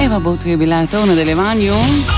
Eva Boat je bila to v nadaljevanju.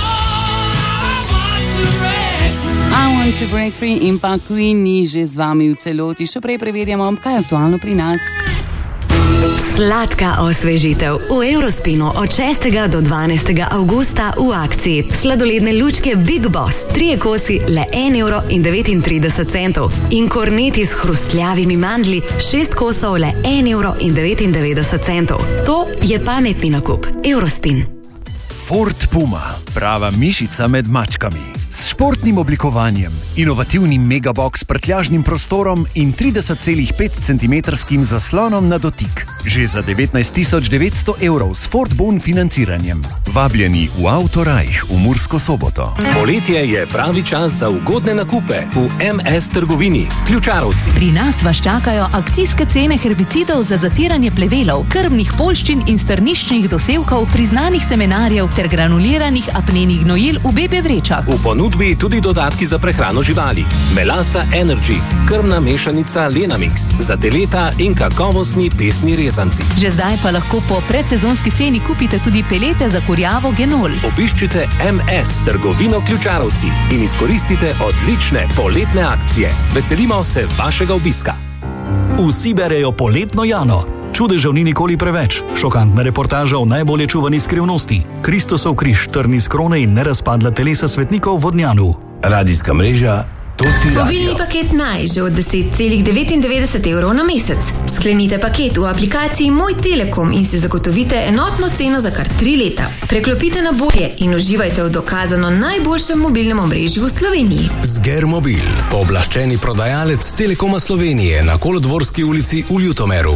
I want to break free in pa Queen ni že z vami v celoti. Še prej preverjamo, kaj je aktualno pri nas. Sladka osvežitev v Eurospinu od 6. do 12. avgusta v akciji. Sladoledne lučke Big Boss, 3 kosi le 1,39 € in korneti s hrustljavimi mandlji, 6 kosov le 1,99 €. To je pametni nakup. Eurospin. Ford Puma, prava mišica med mačkami. S športnim oblikovanjem, inovativnim megabox s prtljažnim prostorom in 30,5 cm zaslonom na dotik. Že za 19.900 € s Ford Bon financiranjem. Vabljeni v Autorajh v Mursko Soboto. Poletje je pravi čas za ugodne nakupe v MS trgovini Ključarovci. Pri nas vas čakajo akcijske cene herbicidov za zatiranje plevelov, krmnih poljščin in strniščnih dosevkov, priznanih semenarjev ter granuliranih apnenih gnojil v BB vrečah. V ponudbi tudi dodatki za prehrano živali. Melasa Energy, krmna mešanica Lenamix, za teleta in kakovostni pesni rezanci. Že zdaj pa lahko po predsezonski ceni kupite tudi pelete za kurjavo Genol. Obiščite MS trgovino Ključarovci in izkoristite odlične poletne akcije. Veselimo se vašega obiska. Vsi berejo poletno Jano. Čudežev ni nikoli preveč. Šokantna reportaža o najbolje čuvani skrivnosti. Kristosov križ, trn iz krone in nerazpadla telesa svetnikov v Vodnjanu. Radijska mreža Toti Radio. Mobilni paket Naj že od 10,99 € na mesec. Sklenite paket v aplikaciji Moj Telekom in si zagotovite enotno ceno za kar 3 leta. Preklopite na bolje in uživajte v dokazano najboljšem mobilnem omrežju v Sloveniji. Zgermobil, pooblaščeni prodajalec Telekoma Slovenije na Kolodvorski ulici v Ljutomeru.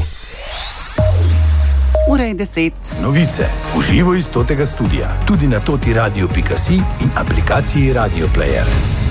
Ura je 10. Novice v živo iz Totega studia, tudi na totiradio.si in aplikaciji Radio Player.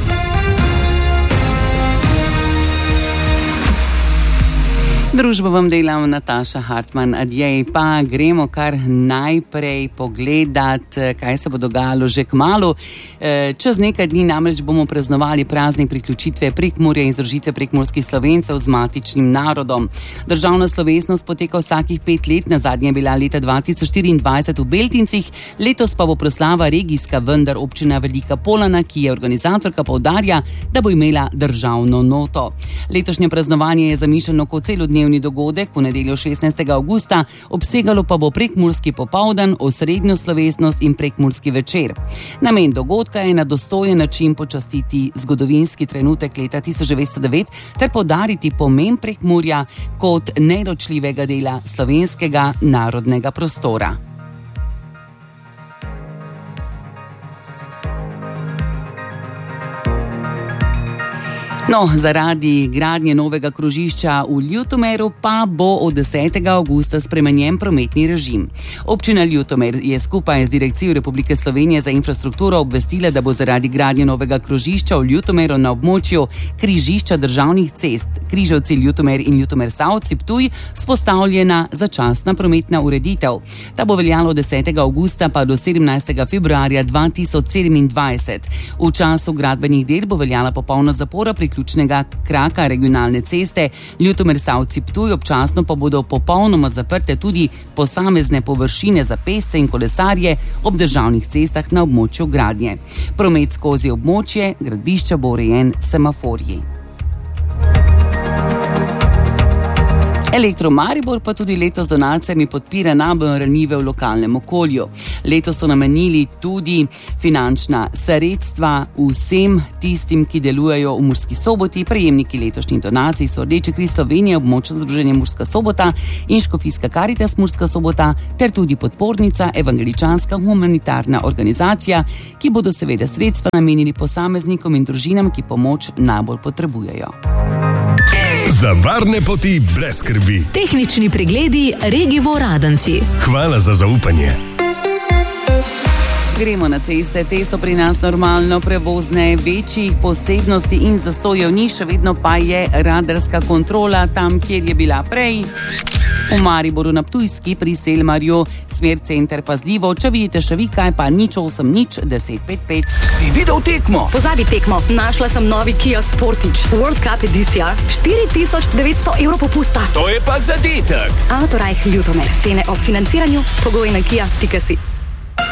Družbo vam delam Nataša Hartman, adjej, pa gremo kar najprej pogledat, kaj se bo dogajalo že kmalu. Čez nekaj dni namreč bomo praznovali praznik priključitve Prekmurja in združitve prekmurskih Slovencev z matičnim narodom. Državna slovesnost poteka vsakih 5 let, nazadnje je bila leta 2024 v Beltincih, letos pa bo proslava regijska, vendar občina Velika Polana, ki je organizatorka, poudarja, da bo imela državno noto. Letošnje praznovanje je zamišljeno kot celodnevni dogodek v nedeljo 16. avgusta, obsegalo pa bo prekmurski popoldan, osrednjo slovesnost in prekmurski večer. Namen dogodka je na dostojen način počastiti zgodovinski trenutek leta 1909 ter poudariti pomen Prekmurja kot neločljivega dela slovenskega narodnega prostora. No, zaradi gradnje novega krožišča v Ljutomeru pa bo od 10. avgusta spremenjen prometni režim. Občina Ljutomer je skupaj z Direkcijo Republike Slovenije za infrastrukturo obvestila, da bo zaradi gradnje novega krožišča v Ljutomeru na območju križišča državnih cest Križevci Ljutomer in Ljutomer-Savci Ptuj vzpostavljena začasna prometna ureditev. Ta bo veljala od 10. avgusta pa do 17. februarja 2027. V času gradbenih del bo veljala popolna zapora ključnega kraka regionalne ceste Ljutomer-Savci Ptuj, občasno pa bodo popolnoma zaprte tudi posamezne površine za pešce in kolesarje ob državnih cestah na območju gradnje. Promet skozi območje gradbišča bo urejen s semaforji. Elektro Maribor pa tudi letos z donacijami podpira najbolj ranljive v lokalnem okolju. Letos so namenili tudi finančna sredstva vsem tistim, ki delujejo v Murski Soboti. Prejemniki letošnjih donacij so Rdeči križ Slovenije, območno združenje Murska Sobota in Škofijska Karitas Murska Sobota ter tudi podpornica Evangeličanska humanitarna organizacija, ki bodo seveda sredstva namenili posameznikom in družinam, ki pomoč najbolj potrebujejo. Za varne poti brez skrbi. Tehnični pregledi Regivo Radenci. Hvala za zaupanje. Gremo na ceste, te so pri nas normalno prevozne, večjih posebnosti in zastojev ni, še vedno pa je radarska kontrola tam, kjer je bila prej. V Mariboru na Ptujski pri Selmarju, smer center pazljivo, če vidite še vi kaj, pa 080 1055. Si videl tekmo? Pozabi tekmo, našla sem novi Kia Sportage, World Cup edicija, 4900 € popusta. To je pa zadetek. Autorajh Ljutomer, cene ob financiranju, pogoji na kia.si.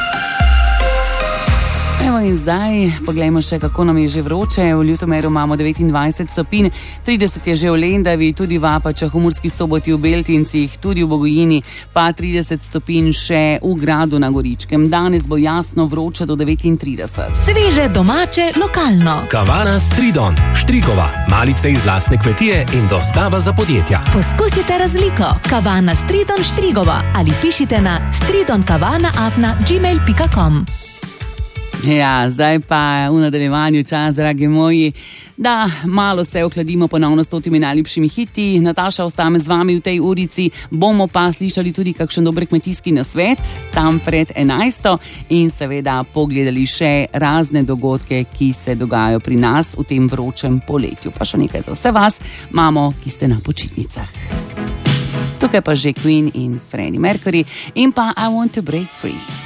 Evo in zdaj poglejmo še, kako nam je že vroče. V Ljutomeru imamo 29 stopinj, 30 je že v Lendavi, tudi v Apačah, v Murski Soboti, v Beltincih, tudi v Bogojini, pa 30 stopinj še v Gradu na Goričkem. Danes bo jasno vroče do 39. Sveže, domače, lokalno. Kavana Stridon, Štrigova, malice iz lastne kmetije in dostava za podjetja. Poskusite razliko. Kavana Stridon Štrigova ali pišite na stridonkavana@gmail.com. Ja, zdaj pa v nadaljevanju čas, dragi moji, da malo se ohladimo ponovno s totimi najljubšimi hiti. Nataša ostane z vami v tej urici, bomo pa slišali tudi kakšen dober kmetijski nasvet tam pred 11. in seveda pogledali še razne dogodke, ki se dogajajo pri nas v tem vročem poletju. Pa še nekaj za vse vas imamo, ki ste na počitnicah. Tukaj pa že Queen in Freddie Mercury in pa I Want to Break Free.